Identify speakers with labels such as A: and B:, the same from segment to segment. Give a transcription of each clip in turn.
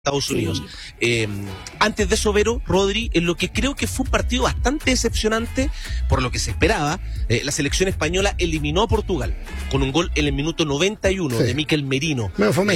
A: Estados Unidos. Antes de eso, Vero, Rodri, en lo que creo que fue un partido bastante decepcionante por lo que se esperaba, la selección española eliminó a Portugal con un gol en el minuto 91 de Mikel Merino.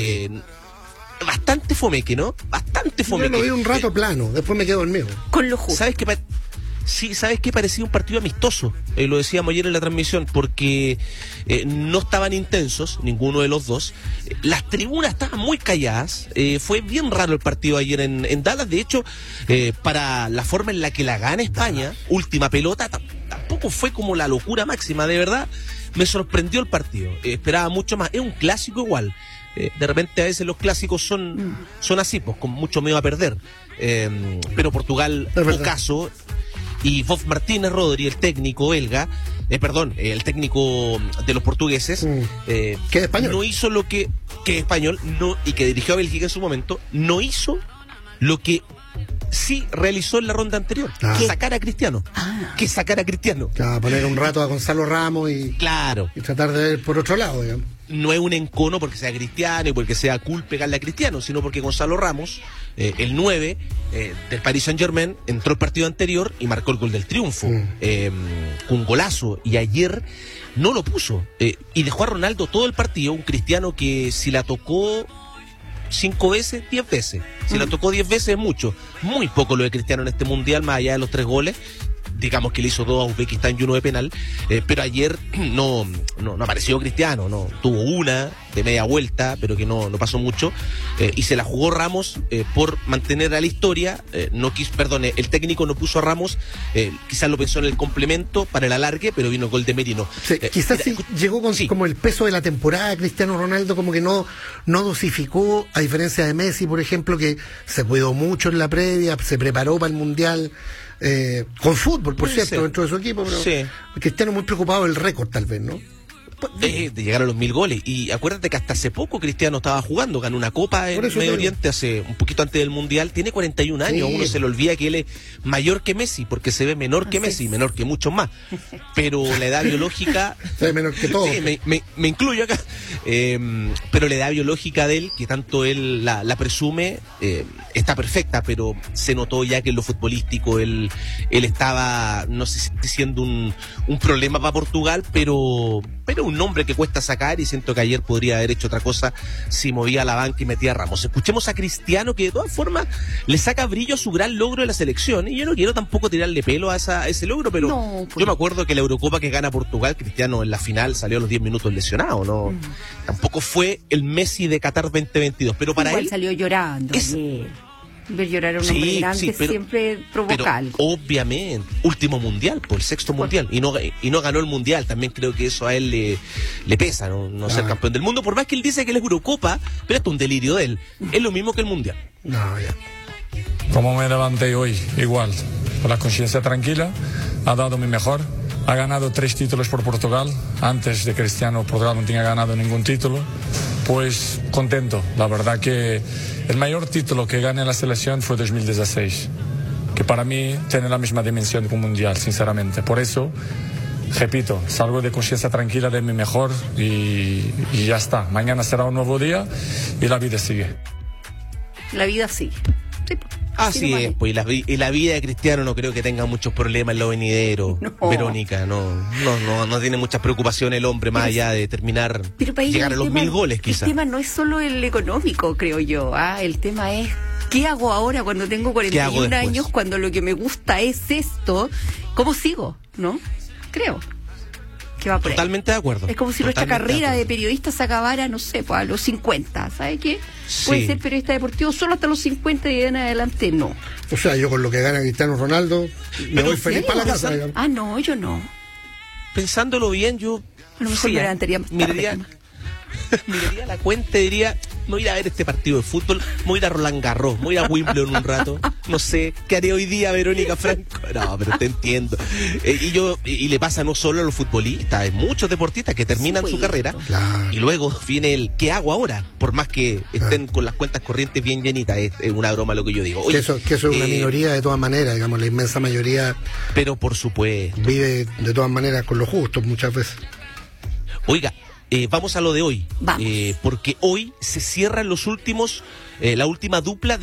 A: Bastante fomeque, ¿no? Bastante fomeque.
B: Yo lo vi un rato plano, después me quedo dormido.
A: Con lo justo. ¿Sabes qué? Sí, ¿sabes qué? Parecía un partido amistoso, lo decíamos ayer en la transmisión, porque no estaban intensos, ninguno de los dos. Las tribunas estaban muy calladas, fue bien raro el partido ayer en Dallas. De hecho, para la forma en la que la gana España, última pelota, tampoco fue como la locura máxima, de verdad. Me sorprendió el partido, esperaba mucho más. Es un clásico igual. De repente a veces los clásicos son así, pues con mucho miedo a perder. Pero Portugal, caso. Y Bob Martínez, Rodri, el técnico belga, el técnico de los portugueses,
B: que es español,
A: no hizo lo que es español, no, y que dirigió a Bélgica en su momento, no hizo lo que sí realizó en la ronda anterior, que sacar a Cristiano. Que sacar a Cristiano.
B: Claro, poner un rato a Gonzalo Ramos y tratar de ver por otro lado, digamos.
A: No es un encono porque sea Cristiano y porque sea cool pegarle a Cristiano, sino porque Gonzalo Ramos, el 9 del Paris Saint-Germain, entró el partido anterior y marcó el gol del triunfo, un golazo, y ayer no lo puso, y dejó a Ronaldo todo el partido, un Cristiano que si la tocó 5 veces, 10 veces. Si la tocó 10 veces es mucho. Muy poco lo de Cristiano en este mundial, más allá de los 3 goles. Digamos que le hizo 2 a Uzbekistán y 1 de penal, pero ayer no apareció Cristiano, no tuvo una de media vuelta, pero que no pasó mucho, y se la jugó Ramos por mantener a la historia. El técnico no puso a Ramos, quizás lo pensó en el complemento para el alargue, pero vino el gol de Merino.
B: Quizás llegó con como el peso de la temporada. Cristiano Ronaldo como que no dosificó, a diferencia de Messi, por ejemplo, que se cuidó mucho en la previa, se preparó para el Mundial. Con fútbol, por cierto, dentro de su equipo, pero Cristiano muy preocupado del récord, tal vez, ¿no?
A: De llegar a los 1000 goles. Y acuérdate que hasta hace poco Cristiano estaba jugando, ganó una copa en Medio Oriente hace un poquito antes del Mundial. Tiene 41 años, uno se le olvida que él es mayor que Messi, porque se ve menor que Messi, menor que muchos más. Pero la edad biológica
B: se ve menor que todo.
A: Me incluyo acá. Pero la edad biológica de él, que tanto él la presume, está perfecta, pero se notó ya que en lo futbolístico él estaba, no sé si siendo un problema para Portugal, pero un nombre que cuesta sacar, y siento que ayer podría haber hecho otra cosa si movía la banca y metía a Ramos. Escuchemos a Cristiano, que de todas formas le saca brillo a su gran logro de la selección, y yo no quiero tampoco tirarle pelo a ese logro, pero yo me acuerdo que la Eurocopa que gana Portugal, Cristiano en la final salió a los 10 minutos lesionado, ¿no? Tampoco fue el Messi de Qatar 2022, pero para él
C: salió llorando. Ver llorar a un hombre grande siempre provoca algo.
A: Obviamente, último mundial, el 6º mundial, y no ganó el mundial. También creo que eso a él le pesa, no ser campeón del mundo, por más que él dice que él es Eurocopa, pero esto es un delirio de él. Es lo mismo que el mundial.
D: Como me levanté hoy, igual, con la conciencia tranquila, ha dado mi mejor. Ha ganado 3 títulos por Portugal. Antes de Cristiano, Portugal no tenía ganado ningún título. Pues contento. La verdad que el mayor título que gané en la selección fue 2016, que para mí tiene la misma dimensión que un mundial, sinceramente. Por eso, repito, salgo de conciencia tranquila, de mi mejor, y ya está. Mañana será un nuevo día y la vida sigue.
C: La vida sigue. Sí.
A: Así es, pues, y la vida de Cristiano no creo que tenga muchos problemas en lo venidero, Verónica, no tiene muchas preocupaciones el hombre, más allá de terminar, llegar a los 1000 goles quizás.
C: El tema no es solo el económico, creo yo, el tema es, ¿qué hago ahora cuando tengo 41 años, cuando lo que me gusta es esto? ¿Cómo sigo? ¿No? Creo.
A: Totalmente de acuerdo.
C: Es como si nuestra carrera de periodista se acabara, no sé, pues a los 50, ¿sabes qué? Puede ser periodista deportivo solo hasta los 50 y en adelante no.
B: O sea, yo con lo que gana Cristiano Ronaldo me voy feliz para la casa.
C: No, yo no.
A: Pensándolo bien, yo
C: a lo mejor me levantaría más tarde.
A: Miraría la cuenta y diría, me voy a ir a ver este partido de fútbol, me voy a ir a Roland Garros, me voy a ir a Wimbledon un rato, no sé, ¿qué haré hoy día, Verónica Franco? No, pero te entiendo. Y le pasa no solo a los futbolistas, hay muchos deportistas que terminan su carrera y luego viene el ¿qué hago ahora? Por más que estén con las cuentas corrientes bien llenitas, es una broma lo que yo digo. Oye,
B: que eso es una minoría de todas maneras, digamos, la inmensa mayoría.
A: Pero por supuesto.
B: Vive de todas maneras con lo justo muchas veces.
A: Oiga, vamos a lo de hoy.
C: Vamos.
A: Porque hoy se cierran los últimos, la última dupla